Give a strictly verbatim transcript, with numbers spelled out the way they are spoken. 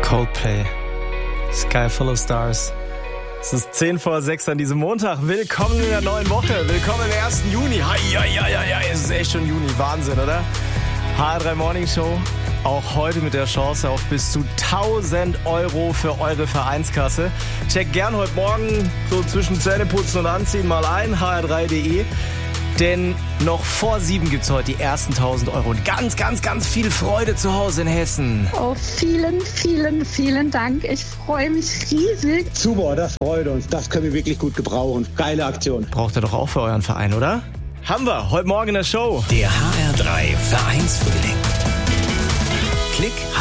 Coldplay, Sky Full of Stars. Es ist zehn vor sechs an diesem Montag. Willkommen in der neuen Woche. Willkommen im ersten Juni. Hei, hei, hei, hei. Es ist echt schon Juni. Wahnsinn, oder? H R drei Morning Show. Auch heute mit der Chance auf bis zu tausend Euro für eure Vereinskasse. Checkt gern heute Morgen so zwischen Zähneputzen und Anziehen mal ein. H R drei punkt de. Denn noch vor sieben gibt's heute die ersten tausend Euro. Und ganz, ganz, ganz viel Freude zu Hause in Hessen. Oh, vielen, vielen, vielen Dank. Ich freue mich riesig. Super, das freut uns. Das können wir wirklich gut gebrauchen. Geile Aktion. Braucht ihr doch auch für euren Verein, oder? Haben wir. Heute Morgen in der Show. Der H R drei Vereinsfrühling. Klick